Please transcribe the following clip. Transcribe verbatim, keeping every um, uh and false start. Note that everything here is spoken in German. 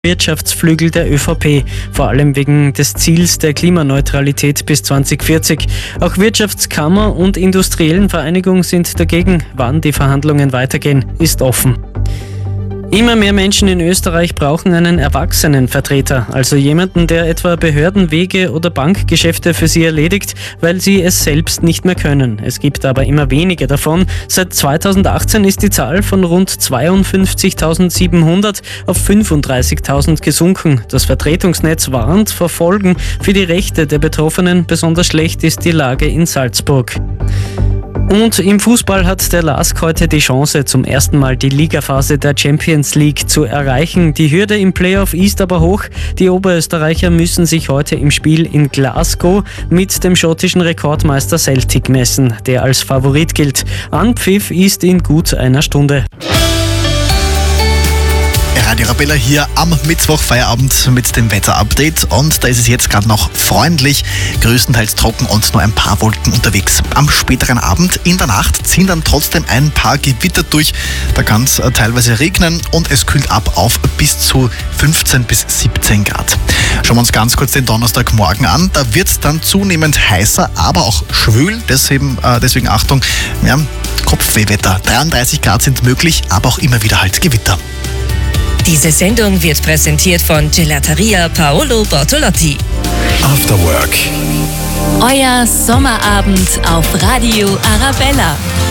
Wirtschaftsflügel der ÖVP, vor allem wegen des Ziels der Klimaneutralität bis zwanzig vierzig. Auch Wirtschaftskammer und Industriellen Vereinigung sind dagegen. Wann die Verhandlungen weitergehen, ist offen. Immer mehr Menschen in Österreich brauchen einen Erwachsenenvertreter, also jemanden, der etwa Behörden, Wege oder Bankgeschäfte für sie erledigt, weil sie es selbst nicht mehr können. Es gibt aber immer weniger davon. Seit zweitausendachtzehn ist die Zahl von rund zweiundfünfzigtausendsiebenhundert auf fünfunddreißigtausend gesunken. Das Vertretungsnetz warnt vor Folgen für die Rechte der Betroffenen. Besonders schlecht ist die Lage in Salzburg. Und im Fußball hat der L A S K heute die Chance, zum ersten Mal die Ligaphase der Champions League zu erreichen. Die Hürde im Playoff ist aber hoch. Die Oberösterreicher müssen sich heute im Spiel in Glasgow mit dem schottischen Rekordmeister Celtic messen, der als Favorit gilt. Anpfiff ist in gut einer Stunde. Radio Arabella hier am Mittwoch Feierabend mit dem Wetter-Update und da ist es jetzt gerade noch freundlich, größtenteils trocken und nur ein paar Wolken unterwegs. Am späteren Abend in der Nacht ziehen dann trotzdem ein paar Gewitter durch, da kann es teilweise regnen und es kühlt ab auf bis zu fünfzehn bis siebzehn Grad. Schauen wir uns ganz kurz den Donnerstagmorgen an, da wird es dann zunehmend heißer, aber auch schwül, deswegen, äh, deswegen Achtung, ja, Kopfwehwetter. dreiunddreißig Grad sind möglich, aber auch immer wieder halt Gewitter. Diese Sendung wird präsentiert von Gelateria Paolo Bortolotti. After Work. Euer Sommerabend auf Radio Arabella.